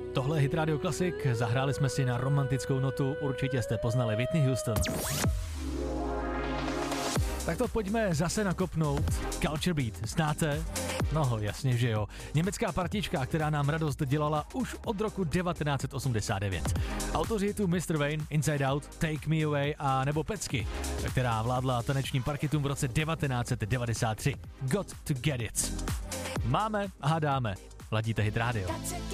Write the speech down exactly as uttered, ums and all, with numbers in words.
Tohle je Hit Radio Classic, zahráli jsme si na romantickou notu, určitě jste poznali Whitney Houston. Tak to pojďme zase nakopnout. Culture Beat, znáte? No jasně, že jo. Německá partička, která nám radost dělala už od roku devatenáct set osmdesát devět. Autoři hitu mister Wayne, Inside Out, Take Me Away a nebo Pecky, která vládla tanečním parketům v roce devatenáct set devadesát tři. Got to Get It. Máme a dáme. Ladíte Hit Radio.